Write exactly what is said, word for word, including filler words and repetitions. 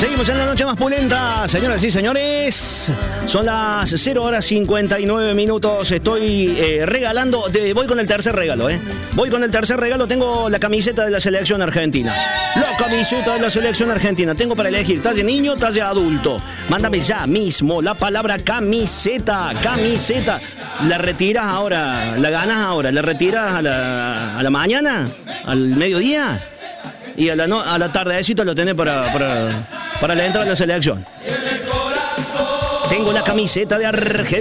Seguimos en la noche más pulenta, señoras y señores. Son las cero horas cincuenta y nueve minutos. Estoy eh, regalando, de, voy con el tercer regalo, ¿eh? Voy con el tercer regalo, tengo la camiseta de la selección argentina. La camiseta de la selección argentina. Tengo para elegir talle niño, talle adulto. Mándame ya mismo la palabra camiseta, camiseta. La retiras ahora, la ganas ahora, la retiras a la, a la mañana, al mediodía. Y a la, no, a la tardecita lo tenés para, para, para la entrada de la selección. Tengo la camiseta de Argentina.